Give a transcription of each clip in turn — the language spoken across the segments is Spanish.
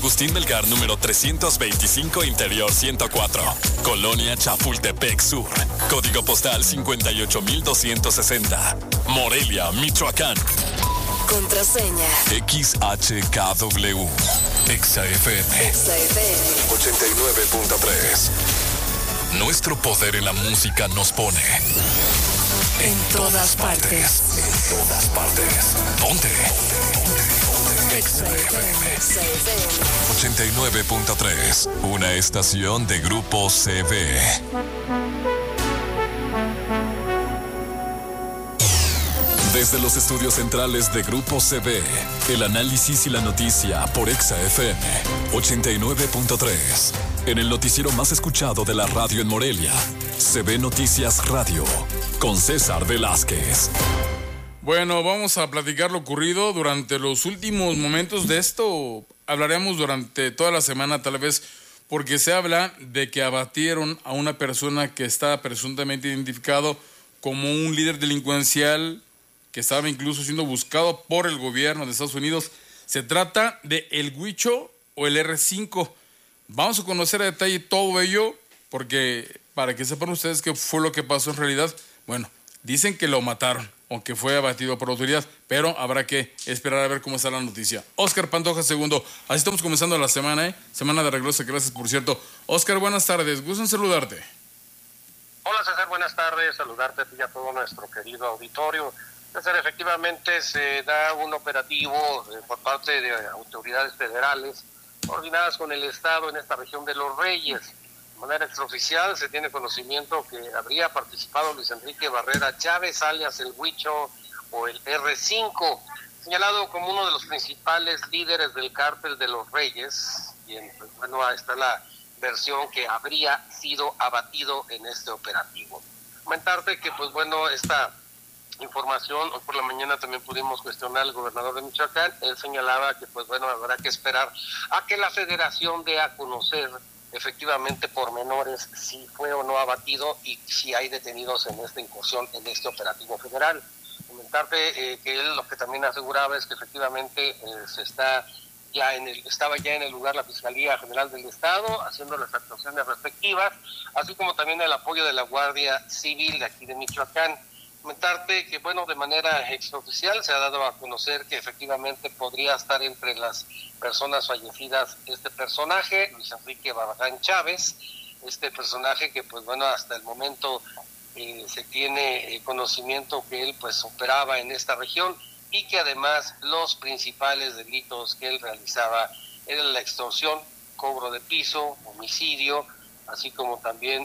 Agustín Melgar, número 325, Interior 104. Colonia Chapultepec Sur. Código postal 58260. Morelia, Michoacán. Contraseña. XHKW. XFM. XFM. 89.3. Nuestro poder en la música nos pone En todas partes. En todas partes. ¿Dónde? XFM 89.3. Una estación de Grupo CV. Desde los estudios centrales de Grupo CV, el análisis y la noticia por XFM 89.3. En el noticiero más escuchado de la radio en Morelia, CV Noticias Radio, con César Velázquez. Bueno, vamos a platicar lo ocurrido durante los últimos momentos de esto. Hablaremos durante toda la semana, tal vez, porque se habla de que abatieron a una persona que está presuntamente identificado como un líder delincuencial que estaba incluso siendo buscado por el gobierno de Estados Unidos. Se trata de el Huicho o el R5. Vamos a conocer a detalle todo ello, porque para que sepan ustedes qué fue lo que pasó en realidad. Bueno, dicen que lo mataron, o que fue abatido por autoridad, pero habrá que esperar a ver cómo está la noticia. Óscar Pantoja II, así estamos comenzando la semana, Semana de Reglosa, gracias por cierto. Óscar, buenas tardes, gusto en saludarte. Hola César, buenas tardes, saludarte a ti y a todo nuestro querido auditorio. César, efectivamente se da un operativo por parte de autoridades federales coordinadas con el Estado en esta región de Los Reyes. De manera extraoficial se tiene conocimiento que habría participado Luis Enrique Barrera Chávez, alias el Huicho o el R5, señalado como uno de los principales líderes del cártel de Los Reyes, y pues, bueno, ahí está la versión que habría sido abatido en este operativo. Comentarte que pues bueno, esta información, hoy por la mañana también pudimos cuestionar al gobernador de Michoacán. Él señalaba que pues bueno, habrá que esperar a que la federación dé a conocer efectivamente pormenores si fue o no abatido y si hay detenidos en esta incursión, en este operativo federal. Comentarte que él lo que también aseguraba es que efectivamente estaba ya en el lugar la Fiscalía General del Estado haciendo las actuaciones respectivas, así como también el apoyo de la Guardia Civil de aquí de Michoacán. Comentarte que, bueno, de manera extraoficial se ha dado a conocer que efectivamente podría estar entre las personas fallecidas este personaje, Luis Enrique Barragán Chávez, este personaje que, pues bueno, hasta el momento se tiene conocimiento que él, pues, operaba en esta región y que además los principales delitos que él realizaba eran la extorsión, cobro de piso, homicidio, así como también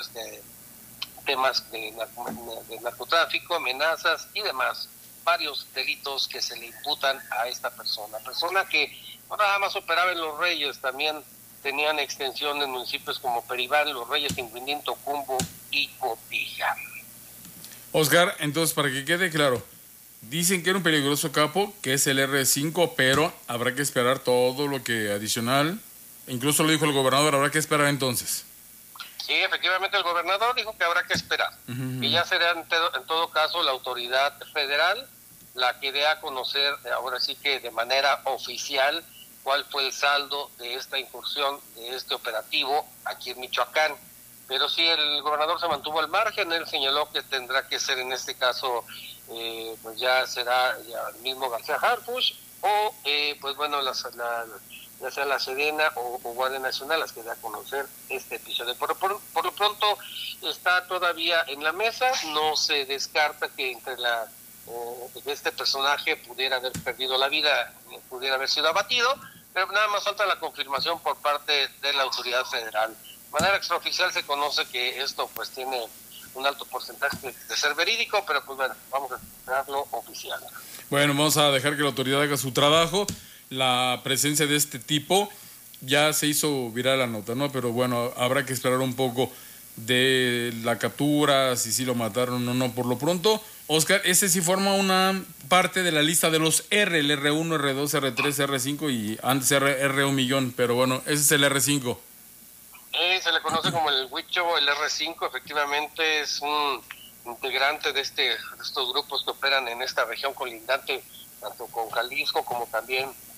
temas de narcotráfico, amenazas y demás, varios delitos que se le imputan a esta persona que no nada más operaba en Los Reyes, también tenían extensión en municipios como Peribán, Los Reyes, Tinguindín, Tocumbo y Cotija. Oscar, entonces para que quede claro, dicen que era un peligroso capo, que es el R5, pero habrá que esperar todo lo que adicional, incluso lo dijo el gobernador, habrá que esperar entonces. Sí, efectivamente el gobernador dijo que habrá que esperar, que ya será en todo caso la autoridad federal la que dé a conocer, ahora sí que de manera oficial, cuál fue el saldo de esta incursión, de este operativo aquí en Michoacán. Pero sí, el gobernador se mantuvo al margen, él señaló que tendrá que ser en este caso, pues ya será ya el mismo García Harfuch o pues bueno, ya sea la Sedena o Guardia Nacional las que da a conocer este episodio. Por lo pronto está todavía en la mesa, no se descarta que entre este personaje pudiera haber perdido la vida, pudiera haber sido abatido, pero nada más falta la confirmación por parte de la autoridad federal. De manera extraoficial se conoce que esto pues tiene un alto porcentaje de ser verídico, pero pues bueno, vamos a esperarlo oficial. Bueno, vamos a dejar que la autoridad haga su trabajo. La presencia de este tipo ya se hizo viral la nota, ¿no? Pero bueno, habrá que esperar un poco de la captura, si sí lo mataron o no. Por lo pronto, Oscar, ese sí forma una parte de la lista de los R, el R1, R2, R3, R5 y antes R1 millón, pero bueno, ese es el R5. Se le conoce como el Huicho, el R5, efectivamente es un integrante de estos grupos que operan en esta región colindante, tanto con Jalisco como también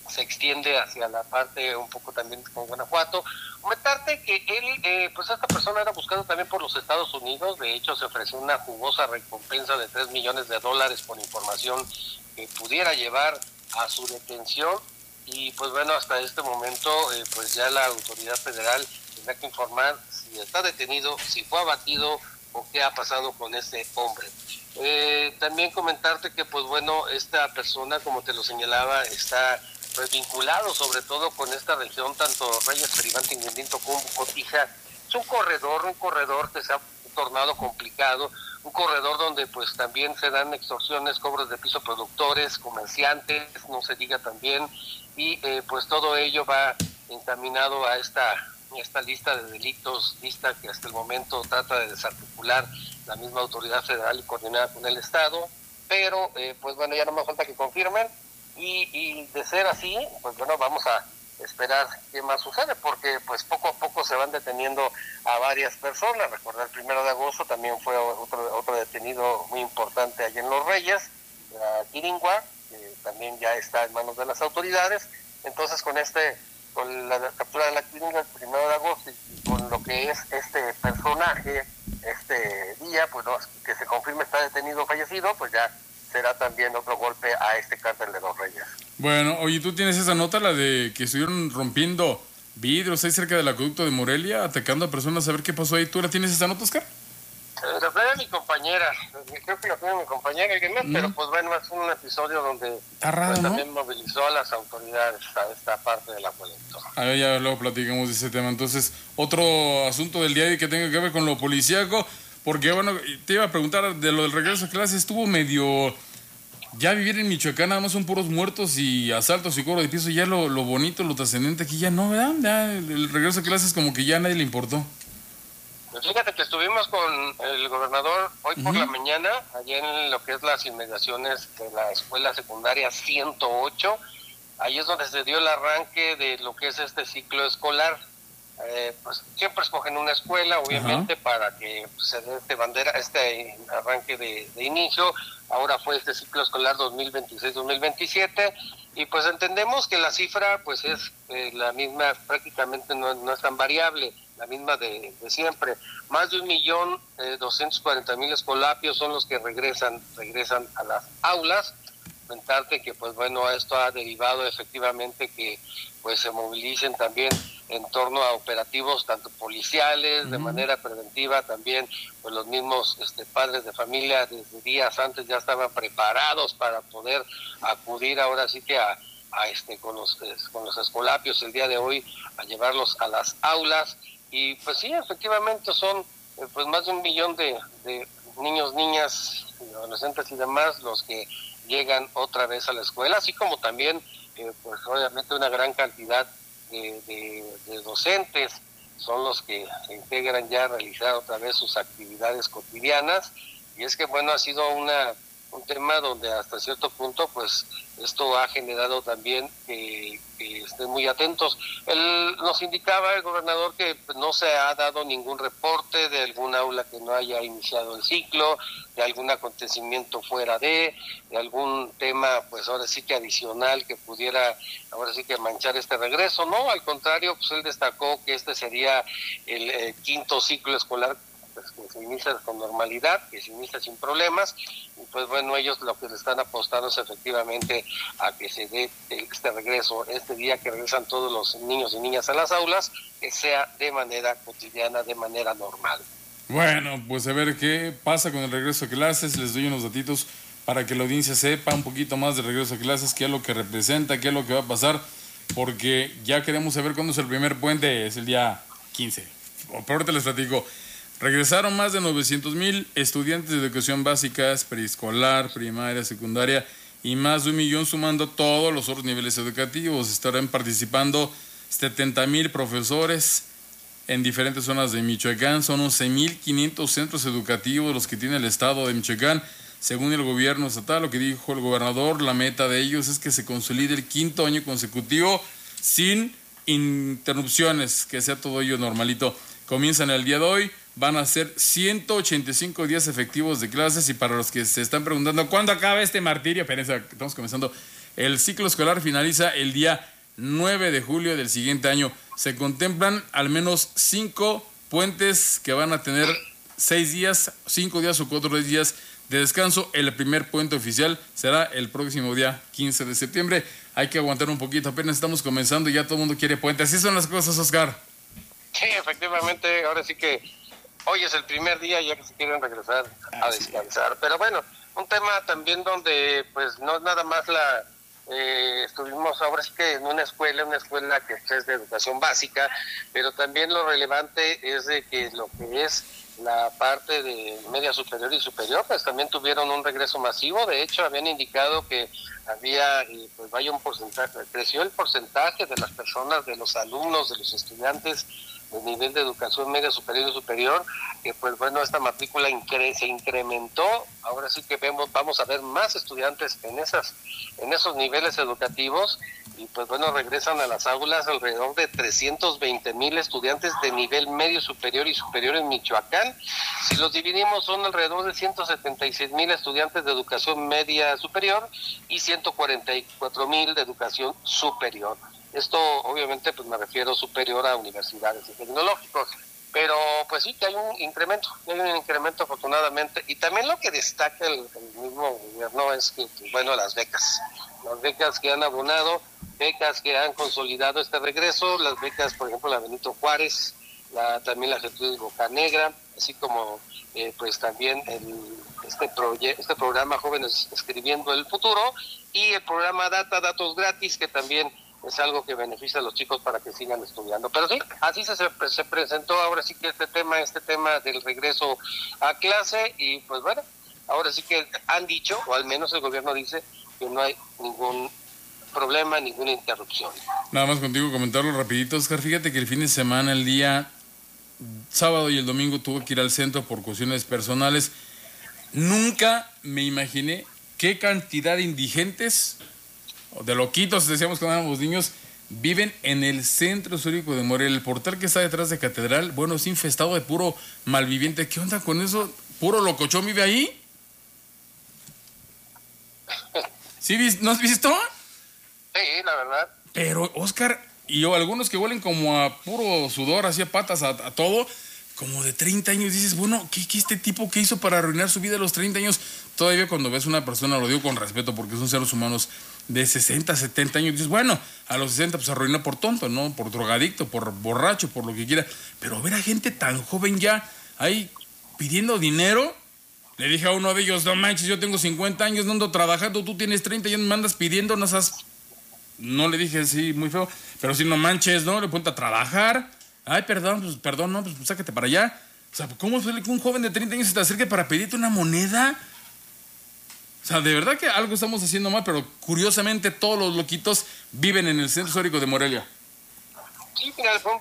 se extiende hacia la parte un poco también con Guanajuato. Comentarte que él, pues esta persona era buscado también por los Estados Unidos. De hecho, se ofreció una jugosa recompensa de $3 millones por información que pudiera llevar a su detención. Y pues bueno, hasta este momento pues ya la autoridad federal tendrá que informar si está detenido, si fue abatido o qué ha pasado con este hombre. También comentarte que pues bueno, esta persona, como te lo señalaba, está pues vinculado sobre todo con esta región, tanto Reyes, Peribán, Tinguindín, Tocumbo, Cotija. Es un corredor que se ha tornado complicado, un corredor donde pues también se dan extorsiones, cobros de piso, productores, comerciantes, no se diga también, y pues todo ello va encaminado a esta lista de delitos, lista que hasta el momento trata de desarticular la misma autoridad federal y coordinada con el Estado, pero pues bueno, ya no me falta que confirmen, y de ser así, pues bueno, vamos a esperar qué más sucede, porque pues poco a poco se van deteniendo a varias personas. Recordar, el 1 de agosto también fue otro detenido muy importante allí en Los Reyes, Quiringua, que también ya está en manos de las autoridades. Entonces con la captura de la Quiringua el 1 de agosto y con lo que es este personaje, este día, pues no, que se confirme está detenido o fallecido, pues ya será también otro golpe a este cártel de Los Reyes. Bueno, oye, ¿tú tienes esa nota, la de que estuvieron rompiendo vidrios ahí cerca del acueducto de Morelia, atacando a personas? A ver qué pasó ahí. ¿Tú la tienes esa nota, Oscar? La trae mi compañera, creo que la tiene mi compañera, pero pues bueno, es un episodio donde raro, pues, ¿no? También movilizó a las autoridades a esta parte del acueducto. A ver, ya luego platicamos de ese tema. Entonces, otro asunto del día de hoy que tenga que ver con lo policíaco, porque bueno, te iba a preguntar de lo del regreso a clases. Estuvo medio... Ya vivir en Michoacán nada más son puros muertos y asaltos y cobro de piso. Ya lo bonito, lo trascendente aquí ya no, ¿verdad? Ya el regreso a clases como que ya a nadie le importó. Pues fíjate que estuvimos con el gobernador hoy por la mañana, allá en lo que es las inmediaciones de la escuela secundaria 108. Ahí es donde se dio el arranque de lo que es este ciclo escolar. Pues siempre escogen una escuela, obviamente, para que se dé este arranque de inicio. Ahora fue este ciclo escolar 2026-2027, y pues entendemos que la cifra pues es la misma, prácticamente no es tan variable, la misma de siempre. Más de 1.240.000 escolapios son los que regresan a las aulas. Comentarte que pues bueno, esto ha derivado efectivamente que pues se movilicen también en torno a operativos tanto policiales, de manera preventiva también, pues los mismos padres de familia desde días antes ya estaban preparados para poder acudir ahora sí que con los escolapios el día de hoy, a llevarlos a las aulas. Y pues sí, efectivamente son pues más de 1 millón de niños, niñas, adolescentes y demás los que llegan otra vez a la escuela, así como también pues obviamente una gran cantidad de docentes son los que se integran ya a realizar otra vez sus actividades cotidianas. Y es que bueno, ha sido un tema donde hasta cierto punto pues esto ha generado también que estén muy atentos. Nos indicaba el gobernador que no se ha dado ningún reporte de algún aula que no haya iniciado el ciclo, de algún acontecimiento fuera de algún tema pues ahora sí que adicional que pudiera ahora sí que manchar este regreso. No, al contrario, pues él destacó que este sería el quinto ciclo escolar que se inicia con normalidad, que se inicia sin problemas, y pues bueno, ellos lo que le están apostando es efectivamente a que se dé este regreso, este día que regresan todos los niños y niñas a las aulas, que sea de manera cotidiana, de manera normal. Bueno, pues a ver qué pasa con el regreso a clases. Les doy unos datitos para que la audiencia sepa un poquito más del regreso a clases, qué es lo que representa, qué es lo que va a pasar, porque ya queremos saber cuándo es el primer puente. Es el día 15. Por ahorita les platico. Regresaron más de 900,000 estudiantes de educación básica, preescolar, primaria, secundaria, y más de 1 millón sumando todos los otros niveles educativos. Estarán participando 70,000 profesores en diferentes zonas de Michoacán. Son 11,500 centros educativos los que tiene el estado de Michoacán. Según el gobierno estatal, lo que dijo el gobernador, la meta de ellos es que se consolide el 5º año consecutivo sin interrupciones, que sea todo ello normalito. Comienzan el día de hoy. Van a ser 185 días efectivos de clases, y para los que se están preguntando ¿cuándo acaba este martirio? Espérense, estamos comenzando. El ciclo escolar finaliza el día 9 de julio del siguiente año. Se contemplan al menos 5 puentes que van a tener 6 días, 5 días o 4 días de descanso. El primer puente oficial será el próximo día 15 de septiembre. Hay que aguantar un poquito, apenas estamos comenzando y ya todo el mundo quiere puente. Así son las cosas, Oscar. Sí, efectivamente, ahora sí que hoy es el primer día ya que se quieren regresar a descansar. Pero bueno, un tema también donde pues no es nada más estuvimos ahora sí que en una escuela que es de educación básica, pero también lo relevante es de que lo que es la parte de media superior y superior, pues también tuvieron un regreso masivo. De hecho, habían indicado que había, pues vaya un porcentaje, creció el porcentaje de las personas, de los alumnos, de los estudiantes de nivel de educación media superior y superior, que pues bueno, esta matrícula se incrementó. Ahora sí que vamos a ver más estudiantes en esos niveles educativos, y pues bueno, regresan a las aulas alrededor de 320,000 estudiantes de nivel medio superior y superior en Michoacán. Si los dividimos, son alrededor de 176,000 estudiantes de educación media superior y 144,000 de educación superior. Esto obviamente pues me refiero superior a universidades y tecnológicos, pero pues sí que hay un incremento afortunadamente. Y también lo que destaca el mismo gobierno es que pues, bueno, las becas que han abonado, becas que han consolidado este regreso, las becas por ejemplo la Benito Juárez, también la Gertrudis Bocanegra, así como pues también este programa Jóvenes Escribiendo el Futuro, y el programa Datos Gratis, que también es algo que beneficia a los chicos para que sigan estudiando. Pero sí, así se presentó ahora sí que este tema del regreso a clase, y pues bueno, ahora sí que han dicho, o al menos el gobierno dice, que no hay ningún problema, ninguna interrupción. Nada más contigo comentarlo rapidito, Oscar. Fíjate que el fin de semana, el día sábado y el domingo, tuve que ir al centro por cuestiones personales. Nunca me imaginé qué cantidad de indigentes, de loquitos, decíamos cuando éramos niños, viven en el centro histórico de Morelia. El portal que está detrás de Catedral, bueno, es infestado de puro malviviente. ¿Qué onda con eso? ¿Puro locochón vive ahí? ¿Sí? ¿No has visto? Sí, la verdad. Pero, Oscar, y algunos que huelen como a puro sudor, así a patas, a todo, como de 30 años, dices, bueno, ¿qué este tipo qué hizo para arruinar su vida a los 30 años? Todavía cuando ves una persona, lo digo con respeto porque son seres humanos de 60, 70 años, dices, bueno, a los 60 pues arruinó por tonto, ¿no? Por drogadicto, por borracho, por lo que quiera. Pero ver a gente tan joven ya ahí pidiendo dinero, le dije a uno de ellos, no manches, yo tengo 50 años, no ando trabajando, tú tienes 30 y ya me andas pidiendo, no le dije así muy feo, pero si no manches, ¿no? Le ponte a trabajar. Ay, perdón, no, pues sácate para allá. O sea, ¿cómo es que un joven de 30 años se te acerque para pedirte una moneda? O sea, de verdad que algo estamos haciendo mal, pero curiosamente todos los loquitos viven en el centro histórico de Morelia. Sí, mira, fue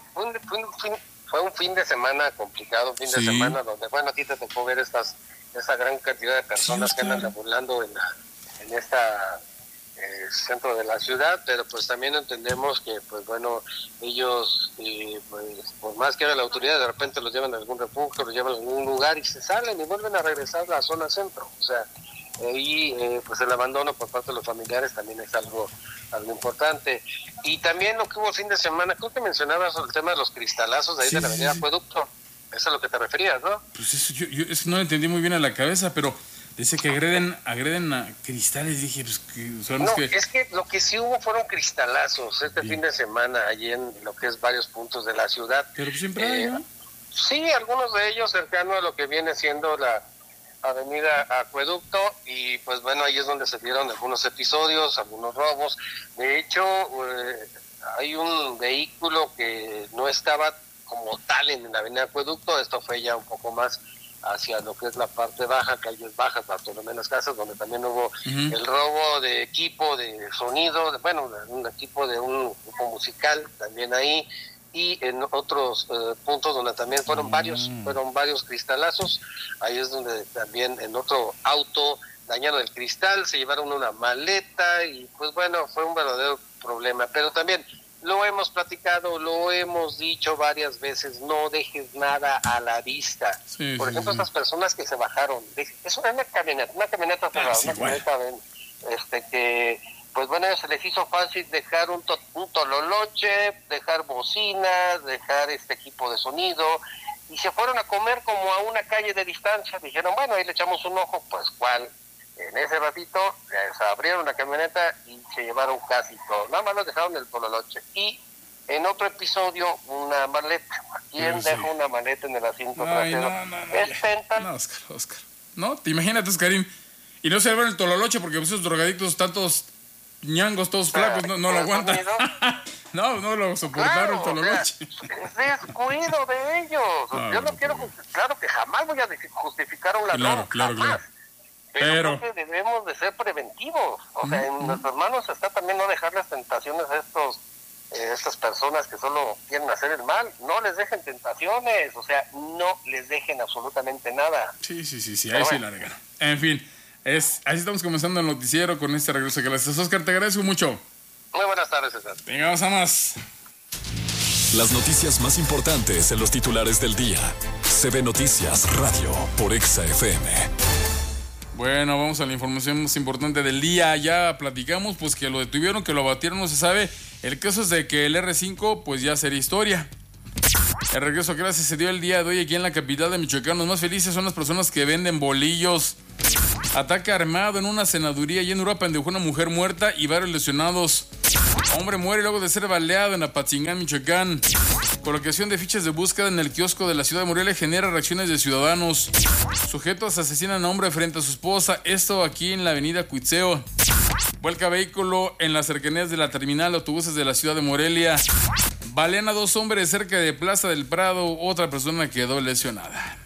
un fin de semana complicado, un fin de semana donde, bueno, a ti te tocó ver esa gran cantidad de personas que andan deambulando en esta centro de la ciudad, pero pues también entendemos que pues bueno, ellos pues por más que haga la autoridad, de repente los llevan a algún refugio, los llevan a algún lugar y se salen y vuelven a regresar a la zona centro. O sea, ahí pues el abandono por parte de los familiares también es algo importante. Y también lo que hubo el fin de semana, creo que mencionabas el tema de los cristalazos de ahí de la avenida Acueducto. Eso es a lo que te referías, ¿no? Pues eso, yo eso no lo entendí muy bien a la cabeza, pero dice que agreden a cristales. Dije, pues es que lo que sí hubo fueron cristalazos fin de semana allí en lo que es varios puntos de la ciudad. Pero pues siempre hay, ¿no? Sí, algunos de ellos cercanos a lo que viene siendo la avenida Acueducto, y pues bueno, ahí es donde se dieron algunos episodios, algunos robos. De hecho, hay un vehículo que no estaba como tal en la avenida Acueducto, esto fue ya un poco más hacia lo que es la parte baja, calles bajas, Bartolomé Las Casas, donde también hubo el robo de equipo de sonido, un equipo de un grupo musical también ahí, y en otros puntos donde también fueron varios cristalazos. Ahí es donde también en otro auto dañaron el cristal, se llevaron una maleta y pues bueno, fue un verdadero problema. Pero también lo hemos platicado, lo hemos dicho varias veces, no dejes nada a la vista. Por ejemplo, estas personas que se bajaron, es una camioneta cerrada, que pues bueno, se les hizo fácil dejar un tololoche, dejar bocinas, dejar equipo de sonido, y se fueron a comer como a una calle de distancia. Dijeron, bueno, ahí le echamos un ojo. Pues cuál, en ese ratito les abrieron la camioneta y se llevaron casi todo, nada más los dejaron el tololoche. Y en otro episodio, una maleta. ¿Quién deja una maleta en el asiento trasero? Es Pental. No, Oscar. No, te imagínate, Oscarín. Y no se llevan el tololoche porque esos drogadictos están todos ñangos, todos flacos, no lo aguantan. No lo soportaron, claro, el tololoche. Es descuido de ellos. Yo no quiero, claro que jamás voy a justificar un ladrón, jamás. Pero creo que debemos de ser preventivos. O sea, en nuestras manos está también no dejarles tentaciones a estas personas que solo quieren hacer el mal. No les dejen tentaciones, o sea, no les dejen absolutamente nada. Sí, ahí sí la regaron. En fin, así estamos comenzando el noticiero con este regreso de clases. Oscar, te agradezco mucho. Muy buenas tardes, César. Venga, vamos a más. Las noticias más importantes en los titulares del día. CB Noticias Radio por Exa FM. Bueno, vamos a la información más importante del día. Ya platicamos, pues que lo detuvieron, que lo abatieron, no se sabe. El caso es de que el R5, pues ya sería historia. El regreso a clases se dio el día de hoy aquí en la capital de Michoacán. Los más felices son las personas que venden bolillos. Ataque armado en una senaduría y en Uruapan dejó una mujer muerta y varios lesionados. Hombre muere luego de ser baleado en Apatzingán, Michoacán. Colocación de fichas de búsqueda en el kiosco de la ciudad de Morelia genera reacciones de ciudadanos. Sujetos asesinan a hombre frente a su esposa. Esto aquí en la avenida Cuitzeo. Vuelca vehículo en las cercanías de la terminal de autobuses de la ciudad de Morelia. Balean a 2 hombres cerca de Plaza del Prado. Otra persona quedó lesionada.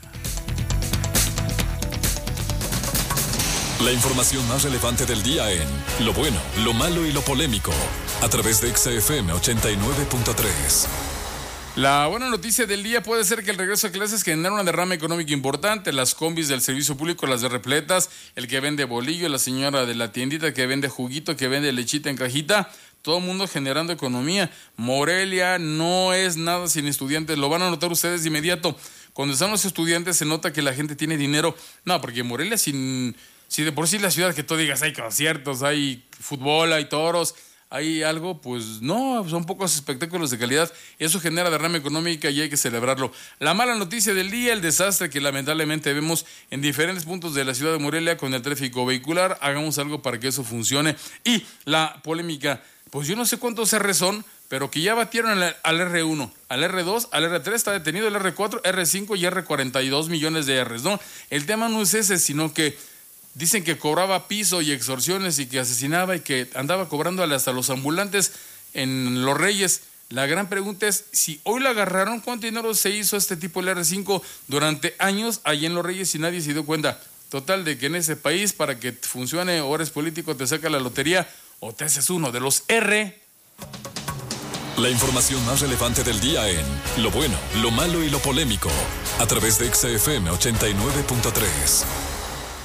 La información más relevante del día en Lo Bueno, Lo Malo y Lo Polémico, a través de Exa FM 89.3. La buena noticia del día puede ser que el regreso a clases genera una derrama económica importante. Las combis del servicio público, las de repletas, el que vende bolillo, la señora de la tiendita que vende juguito, que vende lechita en cajita, todo el mundo generando economía. Morelia no es nada sin estudiantes, lo van a notar ustedes de inmediato. Cuando están los estudiantes se nota que la gente tiene dinero. No, porque Morelia si de por sí la ciudad que tú digas hay conciertos, hay fútbol, hay toros, hay algo, pues no, son pocos espectáculos de calidad. Eso genera derrama económica y hay que celebrarlo. La mala noticia del día, el desastre que lamentablemente vemos en diferentes puntos de la ciudad de Morelia con el tráfico vehicular. Hagamos algo para que eso funcione. Y la polémica, pues yo no sé cuántos R son, pero que ya batieron al R1, al R2, al R3, está detenido el R4, R5 y R42 millones de Rs, ¿no? El tema no es ese, sino que dicen que cobraba piso y extorsiones y que asesinaba y que andaba cobrando hasta los ambulantes en Los Reyes. La gran pregunta es, si hoy la agarraron, ¿cuánto dinero se hizo este tipo el R5 durante años allí en Los Reyes y nadie se dio cuenta? Total, de que en ese país, para que funcione o eres político, te saca la lotería o te haces uno de los R. La información más relevante del día en Lo Bueno, Lo Malo y Lo Polémico, a través de Exa FM 89.3.